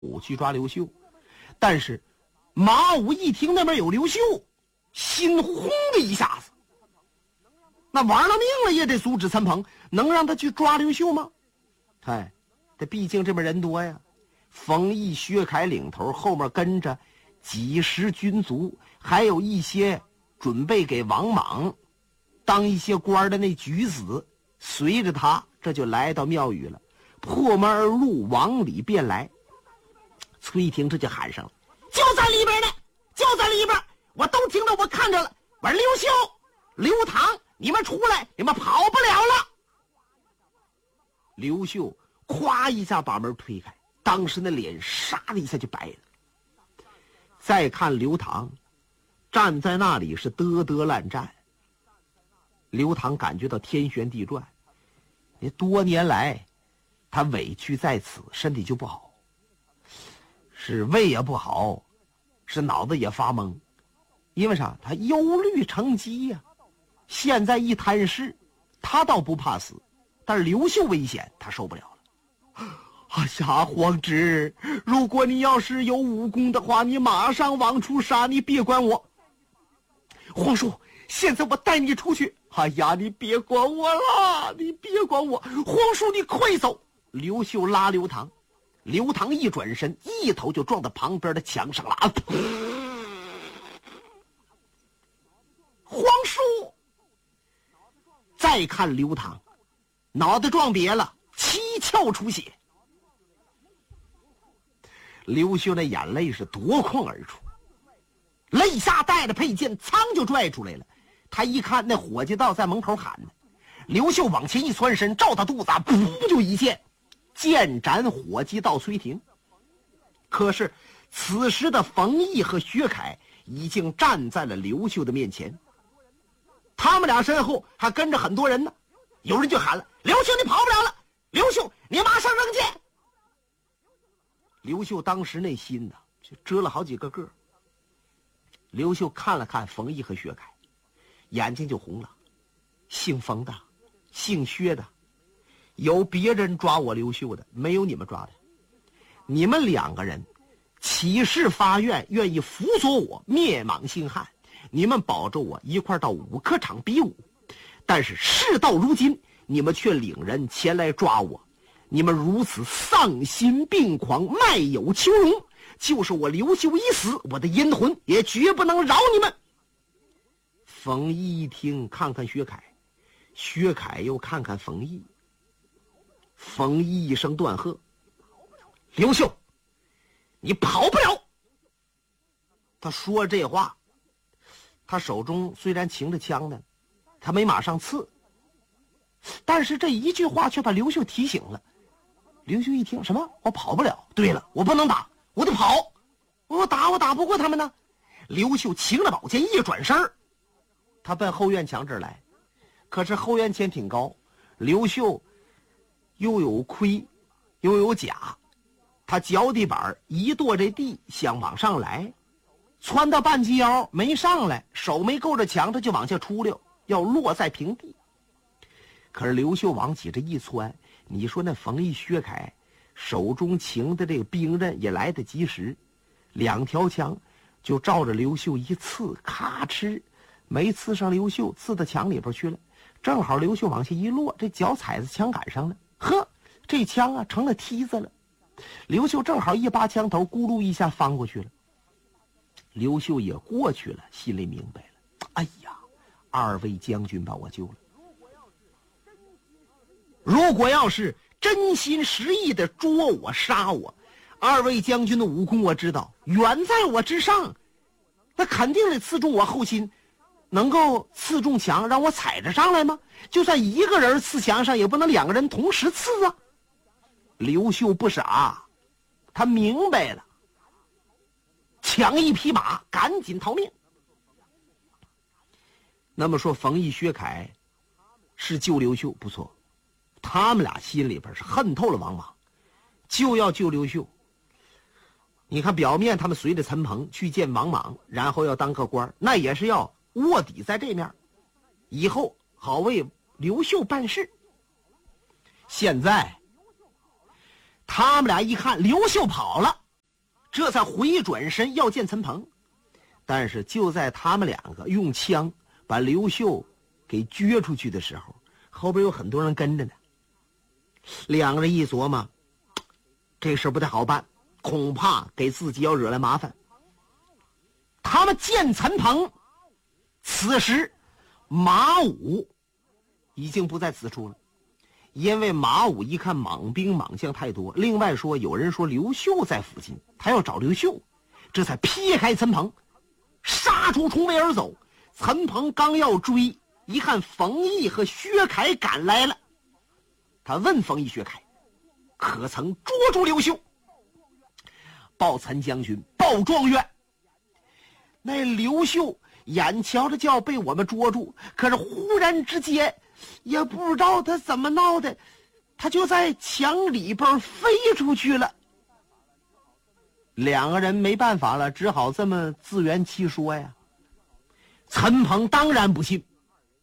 去抓刘秀。但是马武一听那边有刘秀，心轰的一下子，那玩了命了也得阻止参鹏，能让他去抓刘秀吗？这毕竟这边人多呀，冯异、薛凯领头，后面跟着几十军卒，还有一些准备给王莽当一些官的那举子，随着他这就来到庙宇了，破门而入，往里便来。崔廷这就喊上了：“就在里边呢，就在里边，我都听到，我看着了。我说刘秀、刘唐，你们出来，你们跑不了了。”刘秀咵一下把门推开，当时那脸唰的一下就白了。再看刘唐站在那里是嘚嘚烂战。刘唐感觉到天旋地转，多年来他委屈在此，身体就不好，是胃也不好，是脑子也发懵。因为啥？他忧虑成疾呀。现在一摊事，他倒不怕死，但是刘秀危险，他受不了了。哎呀，皇侄，如果你要是有武功的话，你马上往出杀，你别管我。皇叔，现在我带你出去。哎呀，你别管我了，你别管我。皇叔，你快走。刘秀拉刘唐，刘唐一转身，一头就撞到旁边的墙上了。皇叔，再看刘唐，脑袋撞瘪了，七窍出血。刘秀的眼泪是夺眶而出，肋下带着佩剑，噌就拽出来了。他一看那伙计道在门口喊呢，刘秀往前一窜身，照他肚子噗就一剑，剑斩伙计道崔廷。可是此时的冯异和薛凯已经站在了刘秀的面前，他们俩身后还跟着很多人呢。有人就喊了：“刘秀，你跑不了了！刘秀，你马上扔剑！”刘秀当时那心呢，就遮了好几个个。刘秀看了看冯异和薛凯，眼睛就红了。姓冯的，姓薛的，有别人抓我刘秀的，没有你们抓的。你们两个人起誓发愿，愿意辅佐我灭莽兴汉，你们保着我一块到武科场比武。但是事到如今，你们却领人前来抓我，你们如此丧心病狂，卖友求荣，就是我刘秀一死，我的阴魂也绝不能饶你们。冯异一听，看看薛凯，薛凯又看看冯异。冯异一声断喝：“刘秀，你跑不了！”他说这话，他手中虽然擎着枪呢，他没马上刺，但是这一句话却把刘秀提醒了。刘秀一听，什么？我跑不了？对了，我不能打，我得跑。我打不过他们呢。刘秀擎着宝剑一转身，他奔后院墙这儿来。可是后院墙挺高，刘秀又有盔又有甲，他脚底板一跺这地，想往上来，窜到半截腰没上来，手没够着墙，他就往下出溜，要落在平地。可是刘秀往起这一窜，你说那冯异、薛凯手中擎的这个兵刃也来得及时，两条枪就照着刘秀一刺，咔哧，没刺上刘秀，刺到墙里边去了。正好刘秀往下一落，这脚踩在枪杆上了，呵，这枪啊成了梯子了。刘秀正好一拔枪头，咕噜一下翻过去了。刘秀也过去了，心里明白了，哎呀，二位将军把我救了。如果要是真心实意的捉我杀我，二位将军的武功我知道远在我之上，那肯定得刺中我后心，能够刺中墙让我踩着上来吗？就算一个人刺墙上，也不能两个人同时刺啊。刘秀不傻，他明白了，抢一匹马，赶紧逃命。那么说冯异、薛凯是救刘秀，不错，他们俩心里边是恨透了王莽，就要救刘秀。你看表面他们随着陈鹏去见王莽，然后要当个官，那也是要卧底在这面，以后好为刘秀办事。现在他们俩一看刘秀跑了， 这才回转身要见陈鹏。但是就在他们两个用枪把刘秀给撅出去的时候，后边有很多人跟着呢。两个人一琢磨，这事不太好办，恐怕给自己要惹来麻烦。他们见陈鹏，此时马武已经不在此处了，因为马武一看莽兵莽将太多，另外说有人说刘秀在附近，他要找刘秀，这才劈开陈鹏，杀出重围而走。陈鹏刚要追，一看冯异和薛凯赶来了，他问冯异、薛凯可曾捉住刘秀？报陈将军，报状元。那刘秀眼瞧着就要被我们捉住，可是忽然之间也不知道他怎么闹的，他就在墙里边飞出去了。两个人没办法了，只好这么自圆其说呀。陈鹏当然不信，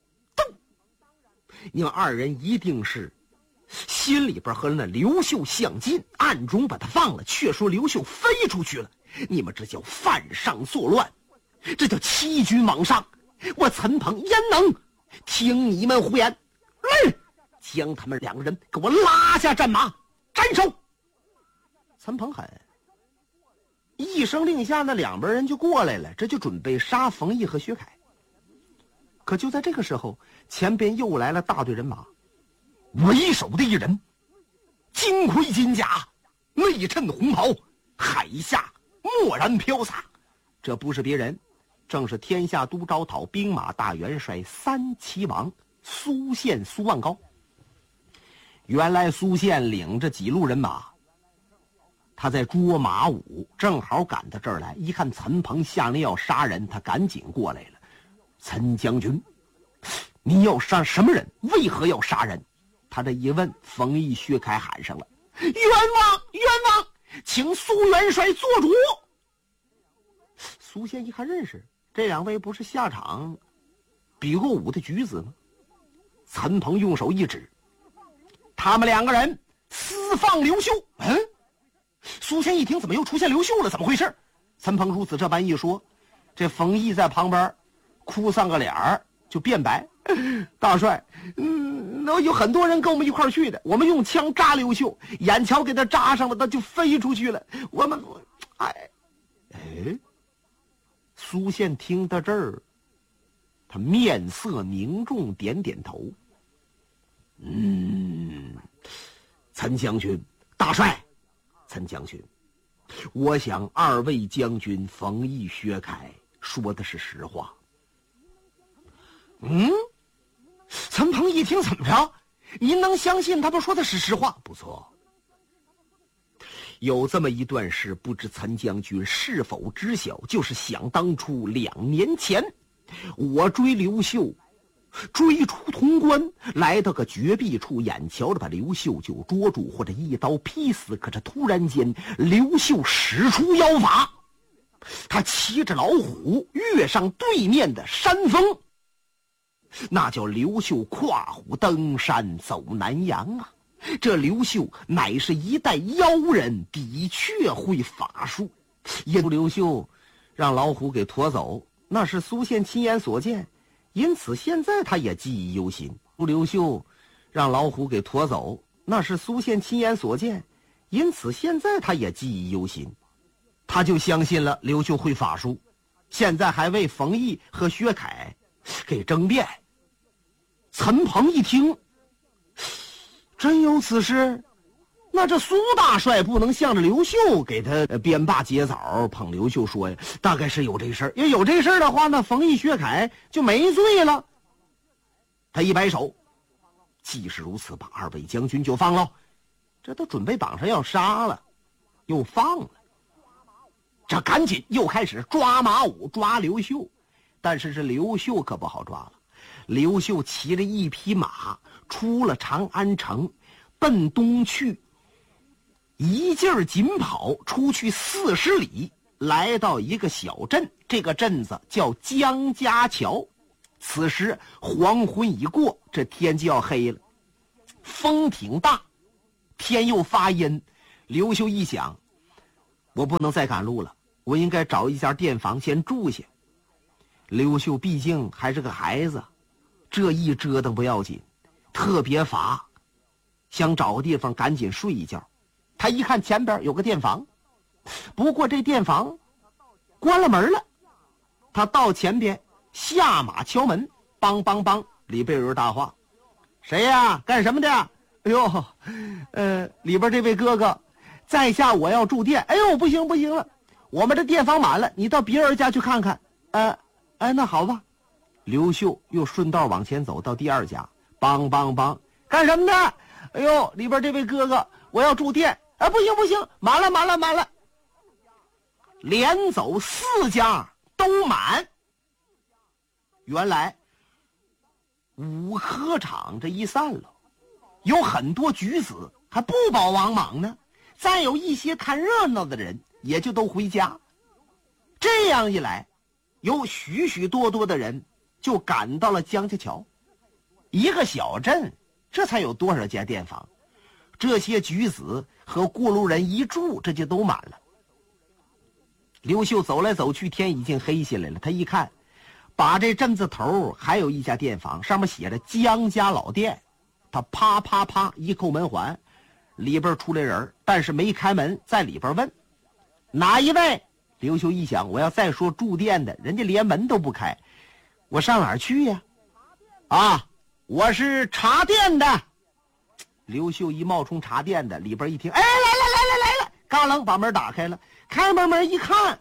你们二人一定是心里边和那刘秀相近，暗中把他放了，却说刘秀飞出去了。你们这叫犯上作乱，这叫欺君罔上。我陈鹏焉能听你们胡言？来，将他们两个人给我拉下战马，斩首！陈鹏狠，一声令下，那两边人就过来了，这就准备杀冯异和薛凯。可就在这个时候，前边又来了大队人马，为首的一人，金盔金甲，内衬红袍，海下蓦然飘洒。这不是别人，正是天下都招讨兵马大元帅三齐王苏宪苏万高。原来苏宪领着几路人马，他在捉马武，正好赶到这儿来，一看陈鹏下令要杀人，他赶紧过来了。陈将军，你要杀什么人？为何要杀人？他这一问，冯异、薛凯喊上了：冤枉，冤枉，请苏元帅做主。苏宪一看认识，这两位不是下场比过武的举子吗？陈鹏用手一指，他们两个人私放刘秀。苏宪一听，怎么又出现刘秀了？怎么回事？陈鹏如此这般一说，这冯异在旁边哭丧个脸儿，就辩白：大帅，那有很多人跟我们一块儿去的，我们用枪扎刘秀，眼瞧给他扎上了，他就飞出去了。我们，苏宪听到这儿，他面色凝重，点点头。陈将军，大帅，陈将军，我想二位将军冯异、薛凯说的是实话。陈鹏一听，怎么着？您能相信他们说的是实话？不错。有这么一段事，不知陈将军是否知晓？就是想当初2年前，我追刘秀，追出潼关，来到个绝壁处，眼瞧着把刘秀就捉住，或者一刀劈死。可是突然间，刘秀使出妖法，他骑着老虎跃上对面的山峰。那叫刘秀跨虎登山走南阳啊！这刘秀乃是一代妖人，的确会法术。因刘秀让老虎给驮走，那是苏宪亲眼所见，因此现在他也记忆犹新。刘秀让老虎给驮走，那是苏宪亲眼所见，因此现在他也记忆犹新。他就相信了刘秀会法术，现在还为冯异和薛凯给争辩。陈鹏一听，真有此事？那这苏大帅不能向着刘秀给他编罢结枣捧刘秀说呀，大概是有这事儿。要有这事儿的话，那冯异、薛凯就没罪了。他一摆手，既是如此，把二位将军就放了。这都准备绑上要杀了，又放了。这赶紧又开始抓马武，抓刘秀。但是这刘秀可不好抓了。刘秀骑着一匹马出了长安城，奔东去，一劲儿紧跑，出去40里，来到一个小镇。这个镇子叫江家桥。此时黄昏已过，这天就要黑了，风挺大，天又发阴。刘秀一想， 我不能再赶路了，我应该找一家店房先住下。刘秀毕竟还是个孩子，这一折腾不要紧，特别乏，想找个地方赶紧睡一觉。他一看前边有个店房，不过这店房关了门了。他到前边下马敲门，梆梆梆，里边有人搭话：“谁呀？干什么的？”“哎呦，里边这位哥哥，在下我要住店。”“哎呦，不行了，我们这店房满了，你到别人家去看看。”“那好吧。”刘秀又顺道往前走到第二家，梆梆梆，“干什么的？”“哎呦，里边这位哥哥，我要住店。”“不行，满了。”连走4家都满。原来武科场这一散了，有很多举子还不饱王莽呢，再有一些看热闹的人也就都回家。这样一来，有许许多多的人就赶到了江家桥。一个小镇这才有多少家店房，这些举子和过路人一住，这就都满了。刘秀走来走去，天已经黑下来了。他一看，把这镇子头还有一家店房，上面写着江家老店。他啪啪啪一扣门环，里边出来人，但是没开门，在里边问：“哪一位？”刘秀一想，我要再说住店的，人家连门都不开，我上哪儿去呀？我是茶店的。刘秀一冒充茶店的，里边一听，来了，嘎楞把门打开了。开门一看，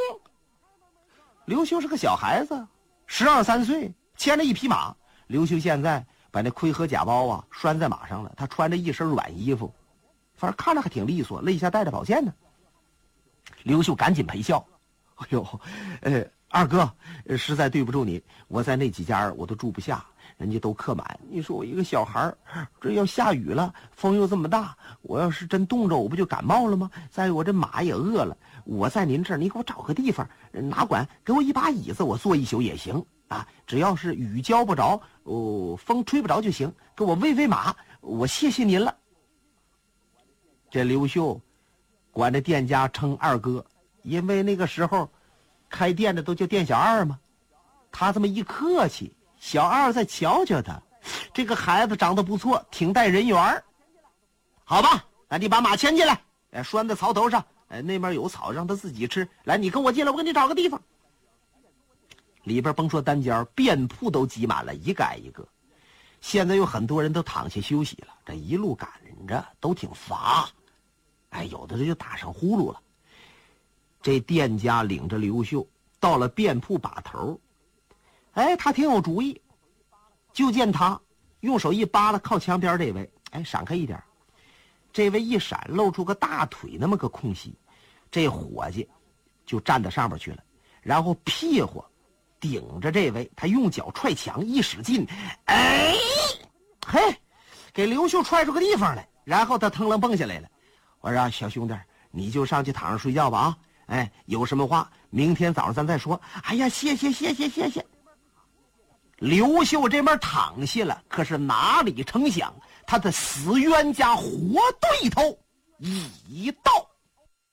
刘秀是个小孩子，12、13岁，牵着一匹马。刘秀现在把那盔和甲包拴在马上了，他穿着一身软衣服，反正看着还挺利索，肋下带着宝剑呢。刘秀赶紧赔笑：“哎呦，二哥，实在对不住你，我在那几家我都住不下，人家都客满。你说我一个小孩，这要下雨了，风又这么大，我要是真冻着，我不就感冒了吗？再有我这马也饿了，我在您这儿，你给我找个地方，哪管给我一把椅子，我坐一宿也行啊，只要是雨浇不着，风吹不着就行，给我喂马，我谢谢您了。”这刘秀管这店家称二哥，因为那个时候开店的都叫店小二嘛。他这么一客气，小二再瞧瞧他，这个孩子长得不错，挺带人缘。好吧，那你把马牵进来，拴在槽头上，那边有草让他自己吃。来，你跟我进来，我给你找个地方。里边甭说单间，店铺都挤满了，一个挨一个。现在有很多人都躺下休息了，这一路赶着都挺乏，有的人就打上呼噜了。这店家领着刘秀到了店铺把头，他挺有主意。就见他用手一扒拉靠墙边这位，闪开一点。这位一闪，露出个大腿那么个空隙，这伙计就站到上边去了，然后屁股顶着这位，他用脚踹墙，一使劲，给刘秀踹出个地方来，然后他腾楞蹦下来了。我说：“小兄弟，你就上去躺着睡觉吧啊！有什么话明天早上咱再说。”“哎呀，谢谢。”刘秀这边躺下了，可是哪里成想，他的死冤家活对头已到。